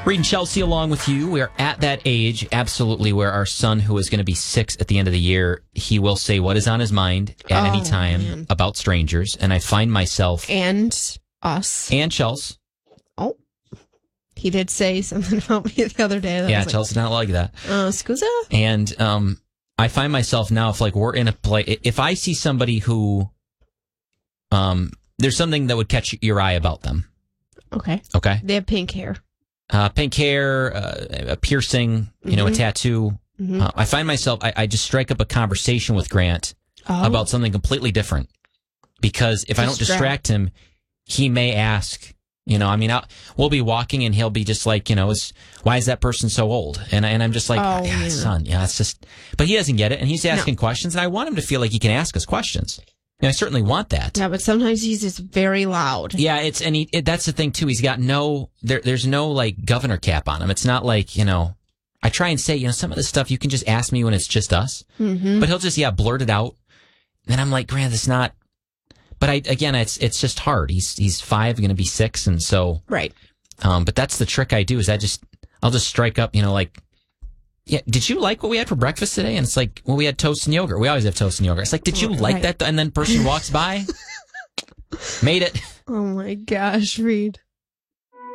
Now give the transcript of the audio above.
Reading Chelsea along with you. We are at that age, absolutely, where our son, who is going to be 6 at the end of the year, he will say what is on his mind at any time about strangers. And I find myself... And us. And Chelsea. Oh. He did say something about me the other day. Yeah, Chelsea did not like that. Scusa? And I find myself now, if like we're in a play... If I see somebody who... there's something that would catch your eye about them. Okay. They have pink hair. Pink hair, a piercing, a tattoo. Mm-hmm. I find myself, I just strike up a conversation with Grant about something completely different. Because if I don't distract him, he may ask, we'll be walking and he'll be just like, why is that person so old? And I'm just like, son, it's just, but he doesn't get it. And he's asking questions. And I want him to feel like he can ask us questions. And I certainly want that. Yeah, but sometimes he's just very loud. Yeah, that's the thing too. He's got there's no like governor cap on him. It's not like, I try and say, some of this stuff you can just ask me when it's just us. Mm-hmm. But he'll just, blurt it out. And I'm like, Grant, it's not, but it's just hard. He's 5, going to be 6. And so, right. But that's the trick I do is I'll just strike up, did you like what we had for breakfast today? And it's like, well, we had toast and yogurt. We always have toast and yogurt. It's like, did you like that? And then person walks by, made it. Oh my gosh, Reed.